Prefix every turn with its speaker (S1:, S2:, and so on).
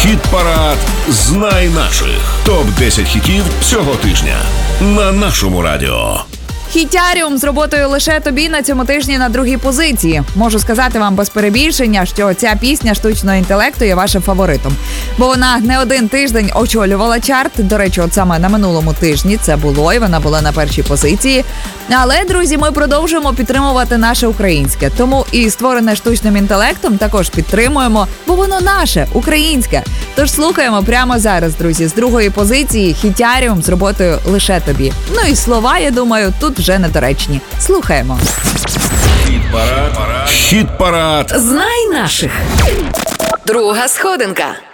S1: Хіт-парад «Знай наших». Топ-10 хітів цього тижня на нашому радіо.
S2: Хітяріум з роботою «Лише тобі» на цьому тижні на другій позиції. Можу сказати вам без перебільшення, що ця пісня штучного інтелекту є вашим фаворитом. Бо вона не один тиждень очолювала чарт. До речі, от саме на минулому тижні це було, і вона була на першій позиції. Але, друзі, ми продовжуємо підтримувати наше українське. Тому і створене штучним інтелектом також підтримуємо, бо воно наше, українське. Тож слухаємо прямо зараз, друзі, з другої позиції «Хітяріум» з роботою «Лише тобі». Ну і слова, я думаю, тут вже недоречні. Слухаємо.
S1: Хіт-парад.
S3: Знай наших. Друга сходинка.